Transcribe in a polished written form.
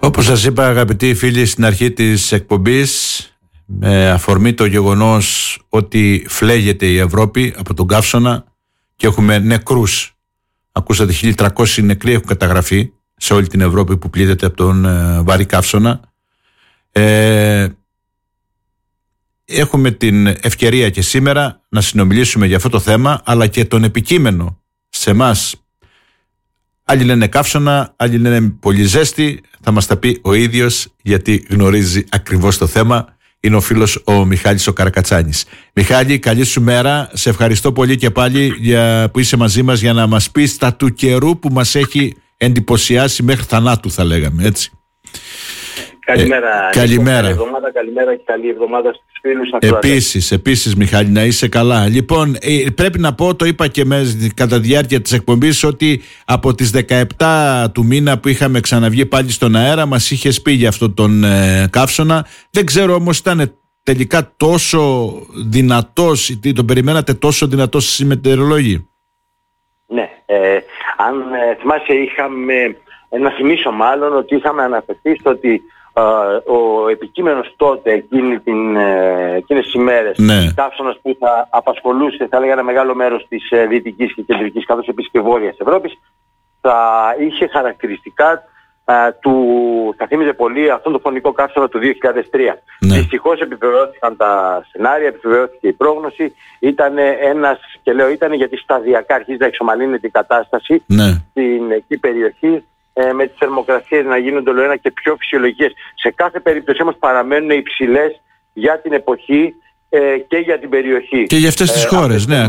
Όπως σας είπα, αγαπητοί φίλοι, στην αρχή της εκπομπής, με αφορμή το γεγονός ότι φλέγεται η Ευρώπη από τον καύσωνα και έχουμε νεκρούς. Ακούσατε, 1.300 νεκροί έχουν καταγραφεί σε όλη την Ευρώπη που πλήττεται από τον βαρύ καύσωνα. Έχουμε την ευκαιρία και σήμερα να συνομιλήσουμε για αυτό το θέμα, αλλά και τον επικείμενο σε εμάς. Άλλοι λένε καύσωνα, άλλοι λένε πολύ ζέστη. Θα μας τα πει ο ίδιος, γιατί γνωρίζει ακριβώς το θέμα. Είναι ο φίλος ο Μιχάλης ο Καρακατσάνης. Μιχάλη, καλή σου μέρα. Σε ευχαριστώ πολύ και πάλι που είσαι μαζί μας για να μας πεις τα του καιρού που μας έχει εντυπωσιάσει μέχρι θανάτου, θα λέγαμε, έτσι. Καλημέρα. Καλημέρα. Καλή εβδομάδα, καλημέρα και καλή εβδομάδα στους φίλους ακροατές. Επίσης Μιχάλη, να είσαι καλά. Λοιπόν, πρέπει να πω, το είπα και κατά τη διάρκεια της εκπομπής, ότι από τις 17 του μήνα που είχαμε ξαναβγεί πάλι στον αέρα, μας είχες πει για αυτόν τον καύσωνα. Δεν ξέρω όμως, ήταν τελικά τόσο δυνατός, τον περιμένατε τόσο δυνατός οι μετεωρολόγοι? Ναι, αν θυμάσαι, να θυμίσω μάλλον ότι είχαμε αναφερθεί στο ότι ο επικείμενος τότε εκείνες τις ημέρες, καύσωνας που θα απασχολούσε, θα λέγα, ένα μεγάλο μέρος της δυτικής και κεντρικής, καθώς επίσης και βόρειας Ευρώπης, θα είχε χαρακτηριστικά θα θύμιζε πολύ αυτόν τον φωνικό καύσωνα του 2003. Ναι. Δυστυχώς επιβεβαιώθηκαν τα σενάρια, επιβεβαιώθηκε η πρόγνωση. Ήταν γιατί σταδιακά αρχίζει να εξομαλύνεται η κατάσταση στην εκεί περιοχή, με τις θερμοκρασίες να γίνονται ολοένα και πιο φυσιολογικές. Σε κάθε περίπτωση όμως παραμένουν υψηλές για την εποχή και για την περιοχή. Και για αυτές τις χώρες, ναι.